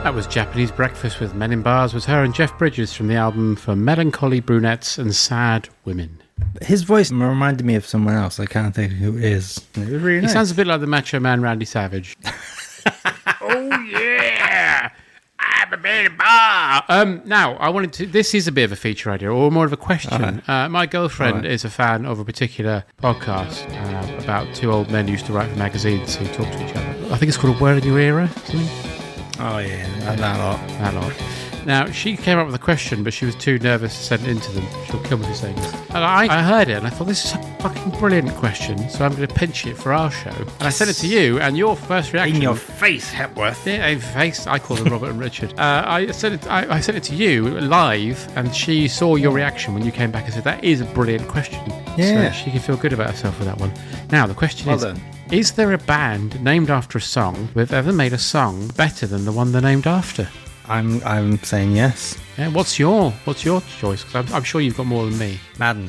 That was Japanese Breakfast with Men in Bars, was her and Jeff Bridges from the album For Melancholy Brunettes and Sad Women. His voice reminded me of someone else. I can't think of who it is. It was really nice. He sounds a bit like the Macho Man Randy Savage. Oh, yeah! I'm a man in bar! Now, I wanted to... This is a bit of a feature idea, or more of a question. My girlfriend is a fan of a particular podcast about two old men who used to write for magazines who talk to each other. I think it's called A Word in Your Era. Oh, yeah. That lot. Now, she came up with a question, but she was too nervous to send it in to them. She'll kill me for saying this. And I heard it, and I thought, this is a fucking brilliant question, so I'm going to pinch it for our show. And I sent it to you, and your first reaction... In your face, Hepworth. Yeah, in face. I call them Robert and Richard. I sent it to you live, and she saw your reaction when you came back and said, that is a brilliant question. Yeah. So she can feel good about herself with that one. Now, the question Well is... done. Is there a band named after a song who have ever made a song better than the one they're named after? I'm saying yes. Yeah, what's your choice? Because I'm sure you've got more than me. Madden.